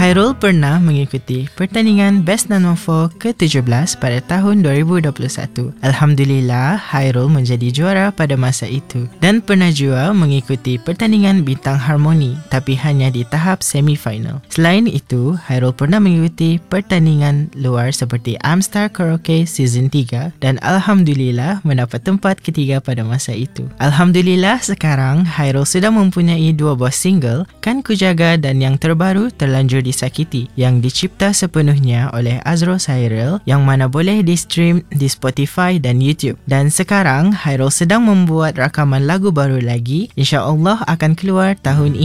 Hairul pernah mengikuti pertandingan Best Nanofo ke-17 pada tahun 2021. Alhamdulillah, Hairul menjadi juara pada masa itu dan pernah juga mengikuti pertandingan Bintang Harmoni tapi hanya di tahap semifinal. Selain itu, Hairul pernah mengikuti pertandingan luar seperti Amstar Karaoke Season 3 dan Alhamdulillah mendapat tempat ketiga pada masa itu. Alhamdulillah, sekarang Hairul sudah mempunyai 2 buah single, Kan Ku Jaga dan yang terbaru Terlanjur Disakiti yang dicipta sepenuhnya oleh Azro Sairil yang mana boleh di-stream di Spotify dan YouTube. Dan sekarang Hairul sedang membuat rakaman lagu baru lagi, insya-Allah akan keluar tahun ini.